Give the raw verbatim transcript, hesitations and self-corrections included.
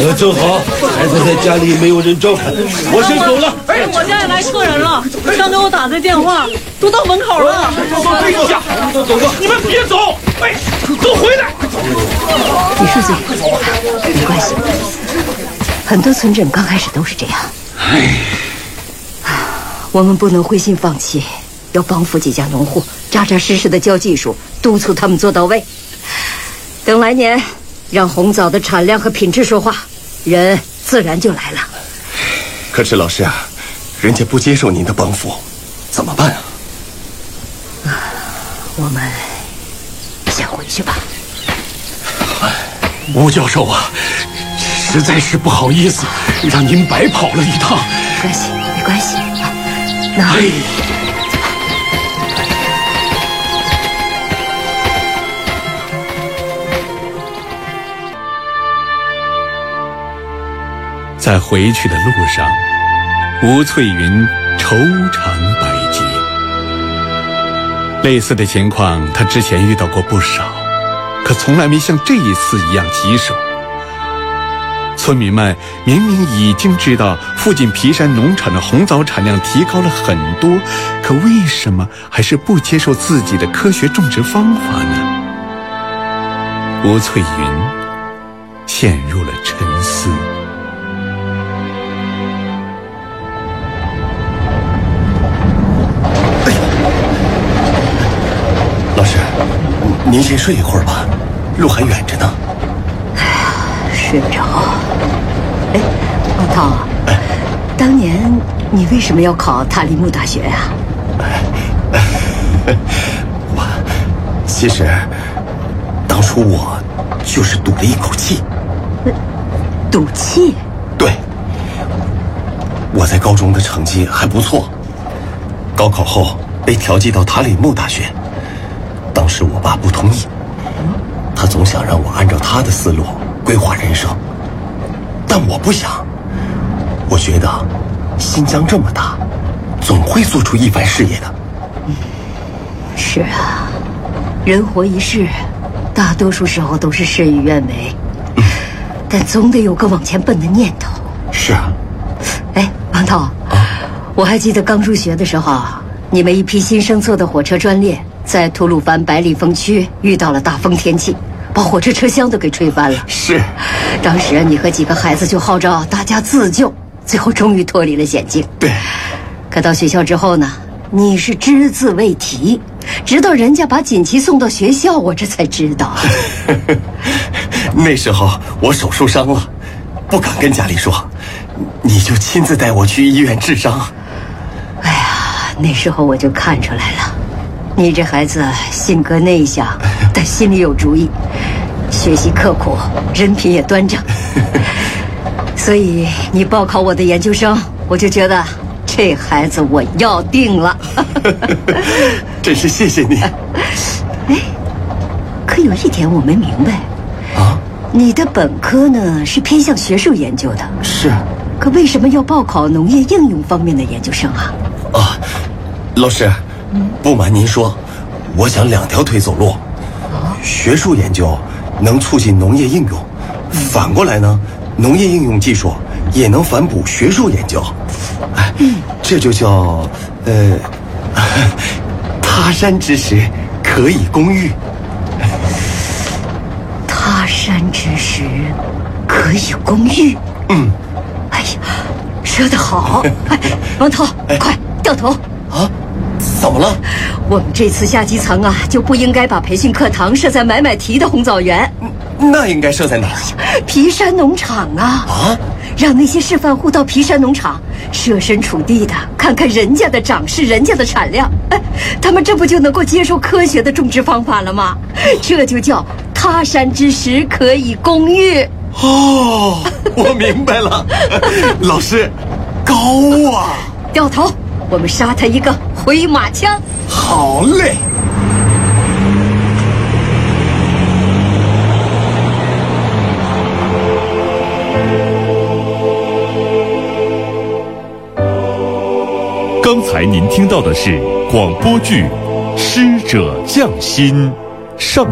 呃，正好孩子在家里没有人照看，我先走了。 哎，我家也来客人了，刚给我打的电话，都到门口了。 哎呀，走走吧， 你们别走！哎，都回来！ 李叔子，没关系，很多村镇刚开始都是这样。 哎， 我们不能灰心放弃，要帮扶几家农户，扎扎实实的教技术，督促他们做到位。等来年，让红枣的产量和品质说话，人自然就来了。 可是老师啊，人家不接受您的帮扶，怎么办啊？ 我们先回去吧。 吴教授啊，实在是不好意思，让您白跑了一趟。 没关系，没关系啊。那。 哎，在回去的路上，吴翠云愁肠百结。类似的情况，他之前遇到过不少，可从来没像这一次一样棘手。村民们明明已经知道附近皮山农场的红枣产量提高了很多，可为什么还是不接受自己的科学种植方法呢？吴翠云陷入了沉思。 老师，您先睡一会儿吧，路还远着呢。 哎呀，睡不着。哎，王涛，哎，当年你为什么要考塔里木大学呀？ 我其实当初我就是赌了一口气。 赌气？ 对，我在高中的成绩还不错，高考后被调剂到塔里木大学。当时我爸不同意，他总想让我按照他的思路规划人生，但我不想。我觉得新疆这么大，总会做出一番事业的。 嗯，是啊，人活一世，大多数时候都是事与愿违，嗯，但总得有个往前奔的念头。 是啊。 哎，王涛，啊，我还记得刚入学的时候，你们一批新生做的火车专列在吐鲁番百里峰区遇到了大风天气，把火车车厢都给吹翻了。 是， 当时你和几个孩子就号召大家自救，最后终于脱离了险境。 对。 可到学校之后呢，你是只字未提，直到人家把锦旗送到学校，我这才知道。 那时候我手受伤了，不敢跟家里说，你就亲自带我去医院治伤。 哎呀，那时候我就看出来了，你这孩子性格内向，但心里有主意，学习刻苦，人品也端正。所以你报考我的研究生，我就觉得这孩子我要定了。 真是谢谢你。 哎，可有一点我没明白啊，你的本科呢是偏向学术研究的， 是， 可为什么要报考农业应用方面的研究生啊？ 啊，老师，嗯，不瞒您说，我想两条腿走路，啊，学术研究能促进农业应用，反过来呢，农业应用技术也能反哺学术研究。哎，嗯，这就叫呃，他山之石可以攻玉。 他山之石可以攻玉。 嗯， 哎呀，说得好！哎，王涛，哎，快掉头！ 啊，怎么了？ 我们这次下基层啊，就不应该把培训课堂设在买买提的红枣园， 那应该设在哪儿？ 皮山农场啊！ 啊， 让那些示范户到皮山农场设身处地的看看人家的长势，人家的产量，哎，他们这不就能够接受科学的种植方法了吗？这就叫他山之石可以攻玉。 哦，我明白了，老师，高啊！ 掉头，我们杀他一个回马枪。 好嘞。 刚才您听到的是广播剧《师者匠心》上